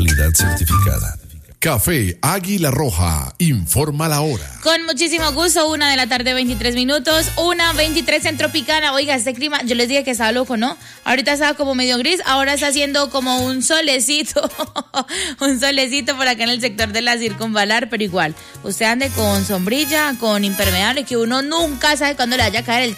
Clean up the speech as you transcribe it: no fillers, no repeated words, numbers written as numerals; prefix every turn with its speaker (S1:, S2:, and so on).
S1: calidad certificada. Café Águila Roja, informa la hora.
S2: Con muchísimo gusto, 1:23 p.m, 1:23 en Tropicana. Oiga, este clima, yo les dije que estaba loco, ¿no? Ahorita estaba como medio gris, ahora está haciendo como un solecito, un solecito por acá en el sector de la Circunvalar, pero igual, usted ande con sombrilla, con impermeable, que uno nunca sabe cuándo le vaya a caer el